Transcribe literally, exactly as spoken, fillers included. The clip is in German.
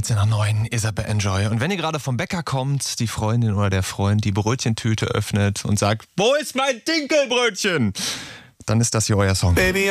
dreizehn nach neun, Isabel Enjoy. Und wenn ihr gerade vom Bäcker kommt, die Freundin oder der Freund die Brötchentüte öffnet und sagt, wo ist mein Dinkelbrötchen? Dann ist das hier euer Song. Baby,